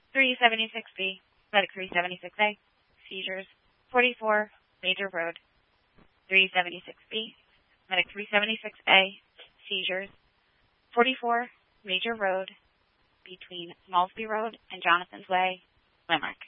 376B, Medic 376A, seizures. 44, Major Road. 376B, Medic 376A, seizures. 44, Major Road, between Smallsby Road and Jonathan's Way, Limerick.